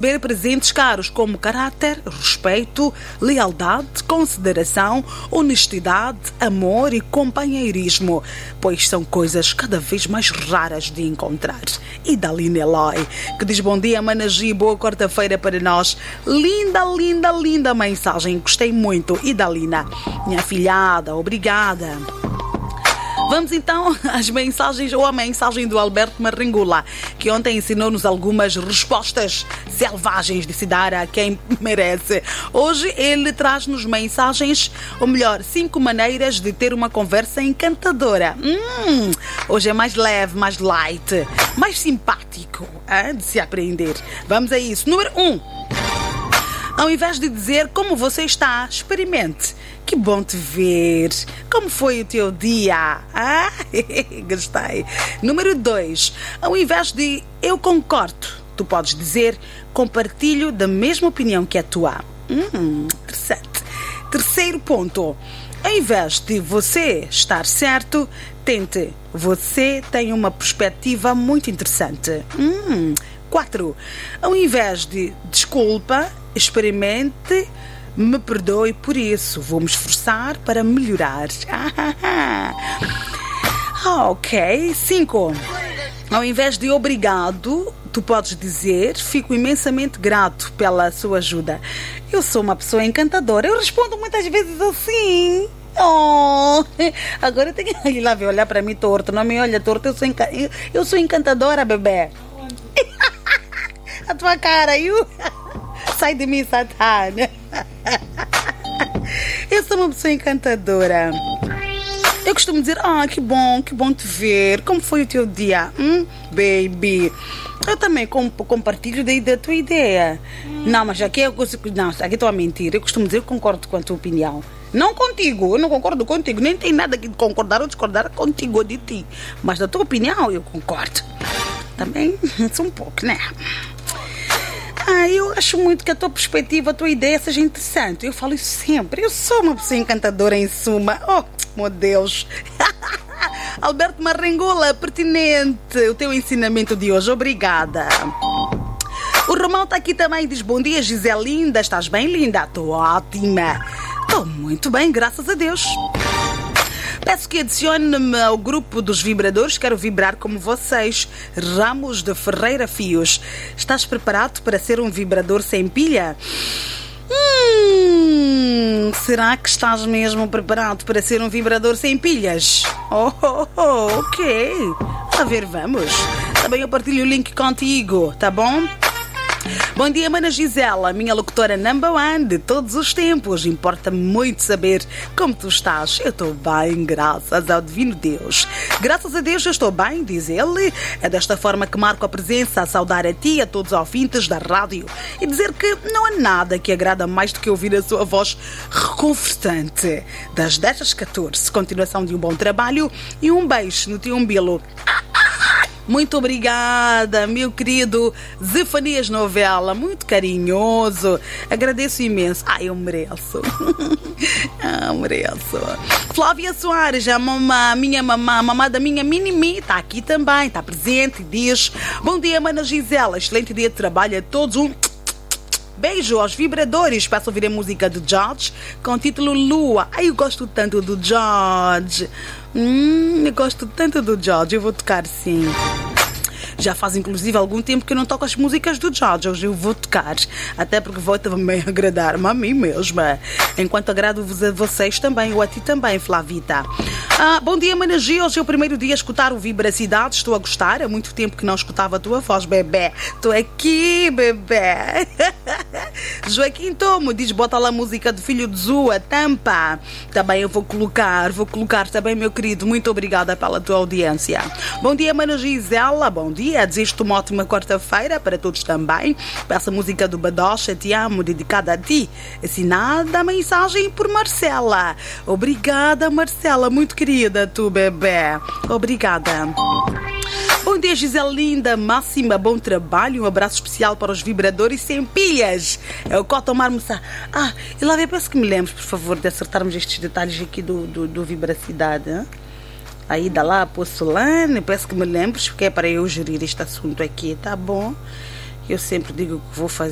Ver presentes caros como caráter, respeito, lealdade, consideração, honestidade, amor e companheirismo, pois são coisas cada vez mais raras de encontrar. E Dalina Eloy, que diz bom dia, Mana G, boa quarta-feira para nós. Linda, linda, linda mensagem, gostei muito. E Dalina, minha afilhada, obrigada. Vamos então às mensagens, ou a mensagem do Alberto Marringula, que ontem ensinou-nos algumas respostas selvagens de se dar a quem merece. Hoje ele traz-nos mensagens, ou melhor, 5 maneiras de ter uma conversa encantadora. Hoje é mais leve, mais light, mais simpático de se aprender. Vamos a isso. Número 1. Ao invés de dizer como você está, experimente. Que bom te ver. Como foi o teu dia? Gostei. Número 2. Ao invés de eu concordo, tu podes dizer compartilho da mesma opinião que a tua. Interessante. Terceiro ponto. Ao invés de você estar certo, tente. Você tem uma perspectiva muito interessante. 4. Ao invés de desculpa, experimente, me perdoe por isso, vou me esforçar para melhorar. Ok. 5. Ao invés de obrigado, tu podes dizer fico imensamente grato pela sua ajuda. Eu sou uma pessoa encantadora. Eu respondo muitas vezes assim. Agora tem que ir lá ver, olhar para mim torto. Não me olha torto, eu sou encantadora, bebê. A tua cara, sai de mim, Satã. Eu sou uma pessoa encantadora. Eu costumo dizer, que bom te ver. Como foi o teu dia? Baby. Eu também compartilho da tua ideia. Não, mas aqui aqui estou a mentir. Eu costumo dizer que concordo com a tua opinião. Não contigo, eu não concordo contigo. Nem tem nada de concordar ou discordar contigo ou de ti. Mas da tua opinião eu concordo. Também sou um pouco, né? Eu acho muito que a tua perspectiva, a tua ideia seja interessante. Eu falo isso sempre. Eu sou uma pessoa encantadora em suma. Meu Deus. Alberto Marringula, pertinente o teu ensinamento de hoje. Obrigada. O Romão está aqui também. Diz bom dia, Gisele linda. Estás bem, linda? Estou ótima. Estou muito bem, graças a Deus. Peço que adicione-me ao grupo dos vibradores. Quero vibrar como vocês. Ramos de Ferreira Fios. Estás preparado para ser um vibrador sem pilha? Será que estás mesmo preparado para ser um vibrador sem pilhas? Ok. A ver, vamos. Também eu partilho o link contigo, tá bom? Bom dia, Mana Gisela, minha locutora number 1 de todos os tempos. Importa-me muito saber como tu estás. Eu estou bem, graças ao divino Deus. Graças a Deus eu estou bem, diz ele. É desta forma que marco a presença, a saudar a ti e a todos os ouvintes da rádio. E dizer que não há nada que agrada mais do que ouvir a sua voz reconfortante. Das 10 às 14, continuação de um bom trabalho e um beijo no teu umbigo. Muito obrigada, meu querido Zefanias Novela, muito carinhoso. Agradeço imenso. Eu mereço. Mereço. Flávia Soares, minha mamá da minha mini-mi, está aqui também, está presente e diz: bom dia, Mana Gisela, excelente dia de trabalho a todos. Beijo aos vibradores. Peço ouvir a música do George com o título Lua. Eu gosto tanto do George. Eu gosto tanto do George. Eu vou tocar sim. Já faz inclusive algum tempo que eu não toco as músicas do George. Hoje eu vou tocar, até porque vou também agradar-me a mim mesma, enquanto agrado-vos a vocês também, ou a ti também, Flavita. Bom dia, Mana G. Hoje é o primeiro dia a escutar o Vibracidade. Estou a gostar. Há muito tempo que não escutava a tua voz, bebê. Estou aqui, bebê. Joaquim Tomo diz: bota lá a música do Filho de Zua, Tampa. Também eu vou colocar também, meu querido. Muito obrigada pela tua audiência. Bom dia, Mana Gisela. Bom dia. Desejo-te uma ótima quarta-feira para todos também. Peço a música do Badocha, Te Amo, dedicada a ti. Assinada a mensagem por Marcela. Obrigada, Marcela. Muito querida, tu, bebê. Obrigada. Bom dia, Gisele linda, máxima, bom trabalho. Um abraço especial para os vibradores sem pilhas. É o Cotton Marmoçá. E lá, peço que me lembres, por favor, de acertarmos estes detalhes aqui do Vibracidade. Hein? Aí dá lá a Porcelane, peço que me lembres, porque é para eu gerir este assunto aqui, tá bom? Eu sempre digo que vou fazer.